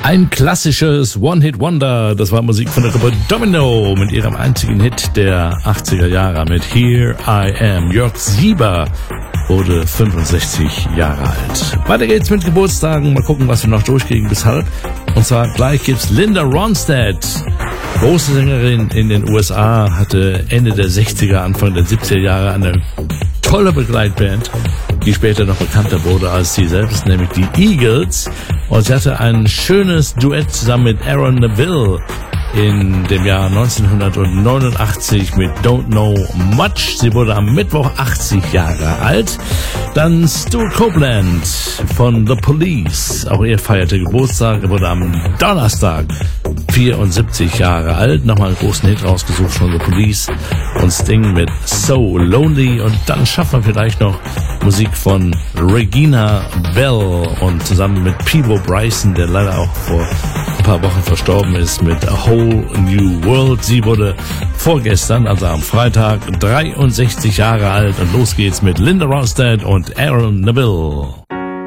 Ein klassisches One-Hit-Wonder, das war Musik von der Gruppe Domino mit ihrem einzigen Hit der 80er Jahre mit Here I Am. Jörg Sieber wurde 65 Jahre alt. Weiter geht's mit Geburtstagen. Mal gucken, was wir noch durchkriegen bis halb. Und zwar gleich gibt's Linda Ronstadt. Große Sängerin in den USA, hatte Ende der 60er, Anfang der 70er Jahre eine tolle Begleitband, die später noch bekannter wurde als sie selbst, nämlich die Eagles. Und sie hatte ein schönes Duett zusammen mit Aaron Neville in dem Jahr 1989 mit Don't Know Much. Sie wurde am Mittwoch 80 Jahre alt. Dann Stuart Copeland von The Police. Auch er feierte Geburtstag. Er wurde am Donnerstag 74 Jahre alt. Nochmal einen großen Hit rausgesucht von The Police und Sting mit So Lonely. Und dann schaffen wir vielleicht noch Musik von Regina Bell und zusammen mit Peabo Bryson, der leider auch vor ein paar Wochen verstorben ist, mit A Whole New World. Sie wurde vorgestern, also am Freitag, 63 Jahre alt und los geht's mit Linda Ronstadt und Aaron Neville.